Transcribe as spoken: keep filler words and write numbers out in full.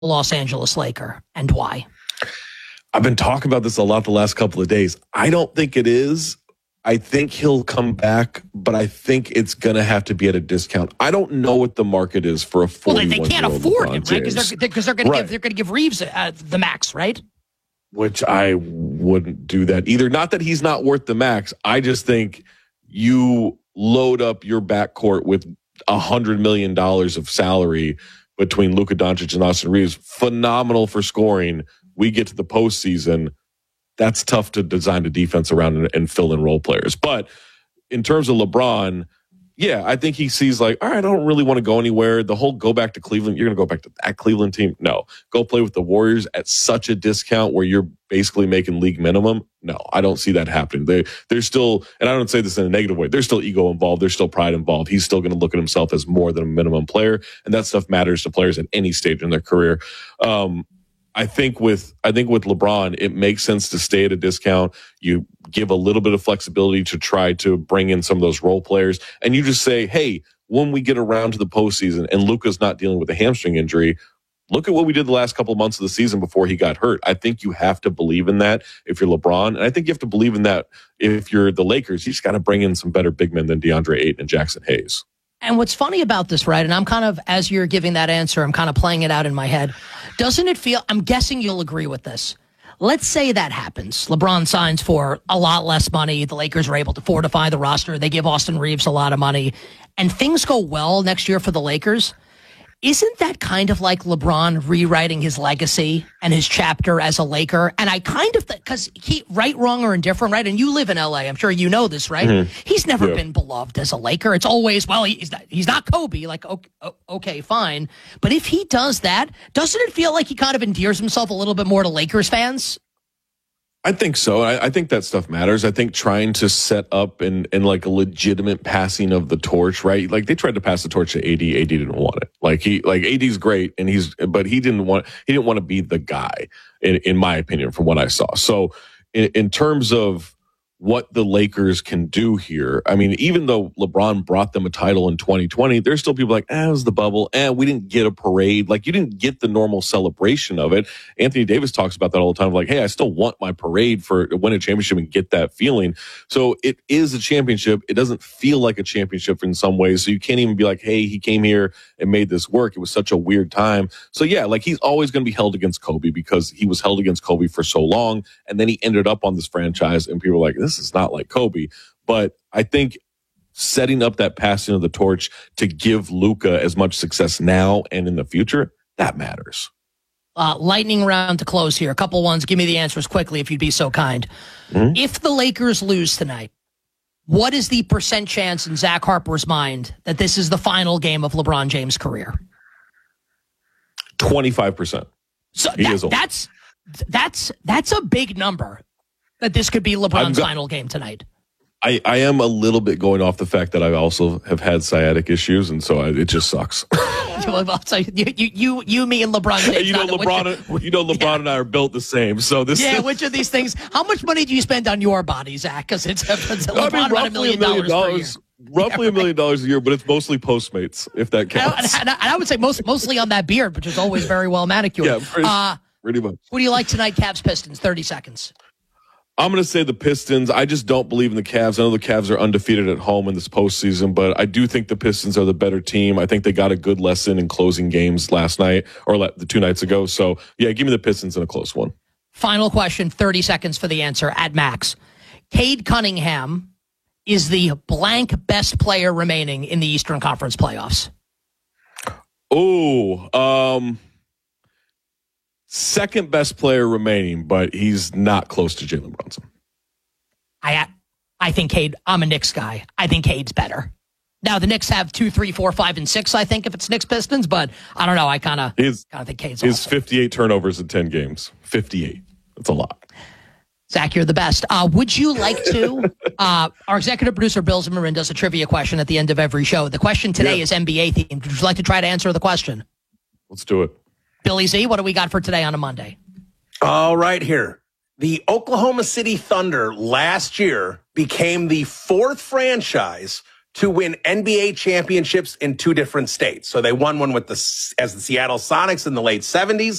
Los Angeles Laker, and why? I've been talking about this a lot the last couple of days. I don't think it is. I think he'll come back, but I think it's going to have to be at a discount. I don't know what the market is for a forty-one-year-old Well, they, they can't afford LeBron him, right? Because they're, because they're going right. to give they're going to give Reeves uh, the max, right? Which I wouldn't do that either. Not that he's not worth the max. I just think you load up your backcourt with a hundred million dollars of salary between Luka Doncic and Austin Reeves. Phenomenal for scoring. We get to the postseason. That's tough to design a defense around and, and fill in role players. But in terms of LeBron, yeah, I think he sees like, all right, I don't really want to go anywhere. The whole go back to Cleveland, you're going to go back to that Cleveland team? No. Go play with the Warriors at such a discount where you're basically making league minimum? No, I don't see that happening. They, they're still, and I don't say this in a negative way, there's still ego involved. There's still pride involved. He's still going to look at himself as more than a minimum player. And that stuff matters to players at any stage in their career. Um, I think with I think with LeBron, it makes sense to stay at a discount. You give a little bit of flexibility to try to bring in some of those role players, and you just say, "Hey, when we get around to the postseason, and Luka's not dealing with a hamstring injury, look at what we did the last couple of months of the season before he got hurt." I think you have to believe in that if you're LeBron, and I think you have to believe in that if you're the Lakers. You just got to bring in some better big men than DeAndre Ayton and Jackson Hayes. And what's funny about this, right, and I'm kind of, as you're giving that answer, I'm kind of playing it out in my head. Doesn't it feel, I'm guessing you'll agree with this. Let's say that happens. LeBron signs for a lot less money. The Lakers are able to fortify the roster. They give Austin Reeves a lot of money. And things go well next year for the Lakers. Isn't that kind of like LeBron rewriting his legacy and his chapter as a Laker? And I kind of, because he, right, wrong, or indifferent, right? And you live in L A. I'm sure you know this, right? Mm-hmm. He's never yeah. been beloved as a Laker. It's always, well, he's not, he's not Kobe. Like, okay, okay, fine. But if he does that, doesn't it feel like he kind of endears himself a little bit more to Lakers fans? I think so. I, I think that stuff matters. I think trying to set up in, in like a legitimate passing of the torch, right? Like they tried to pass the torch to A D. A D didn't want it. Like he, like A D's great, and he's, but he didn't want, he didn't want to be the guy, in, in my opinion, from what I saw. So, in, in terms of what the Lakers can do here, I mean, even though LeBron brought them a title in twenty twenty, there's still people like, ah, it was the bubble, and eh, we didn't get a parade. Like, you didn't get the normal celebration of it. Anthony Davis talks about that all the time. Like, hey, I still want my parade for win a championship and get that feeling. So it is a championship. It doesn't feel like a championship in some ways. So you can't even be like, hey, he came here and made this work. It was such a weird time. So yeah, like he's always going to be held against Kobe because he was held against Kobe for so long. And then he ended up on this franchise and people were like, this is not like Kobe. But I think setting up that passing of the torch to give Luka as much success now and in the future, that matters. Uh, lightning round to close here. A couple ones. Give me the answers quickly if you'd be so kind. Mm-hmm. If the Lakers lose tonight, what is the percent chance in Zach Harper's mind that this is the final game of LeBron James' career? twenty-five percent. So that, that's that's that's a big number. That this could be LeBron's go- final game tonight. I, I am a little bit going off the fact that I also have had sciatic issues, and so I, it just sucks. so you, you, you, you, me, and LeBron. James, you know, LeBron. Which, you know, LeBron yeah. and I are built the same. So this. Yeah, which of these things? How much money do you spend on your body, Zach? Because it's, it's LeBron I mean, about a million, million dollars. Roughly a million dollars a year, but it's mostly Postmates, if that counts. And I, and I would say most mostly on that beard, which is always very well manicured. Yeah, pretty, uh, pretty much. What do you like tonight, Cavs Pistons? Thirty seconds. I'm going to say the Pistons. I just don't believe in the Cavs. I know the Cavs are undefeated at home in this postseason, but I do think the Pistons are the better team. I think they got a good lesson in closing games last night or the two nights ago. So, yeah, give me the Pistons in a close one. Final question, thirty seconds for the answer at max. Cade Cunningham is the blank best player remaining in the Eastern Conference playoffs. Oh, um... second best player remaining, but he's not close to Jalen Brunson. I I think Cade, I'm a Knicks guy. I think Cade's better. Now, the Knicks have two, three, four, five, and six, I think, if it's Knicks Pistons, but I don't know. I kind of think Cade's He's awesome. fifty-eight turnovers in ten games. fifty-eight. That's a lot. Zach, you're the best. Uh, would you like to? uh, our executive producer, Bill Zimmerman, does a trivia question at the end of every show. The question today yeah. is N B A themed. Would you like to try to answer the question? Let's do it. Billy Z, what do we got for today on a Monday? All right, here. The Oklahoma City Thunder last year became the fourth franchise to win N B A championships in two different states. So they won one with the as the Seattle Sonics in the late seventies.